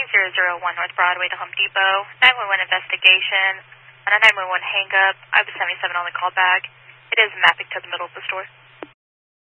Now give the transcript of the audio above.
001 North Broadway to Home Depot. 911 investigation. On a 911 hang-up, I was 77 on the call back. It is mapping to the middle of the store.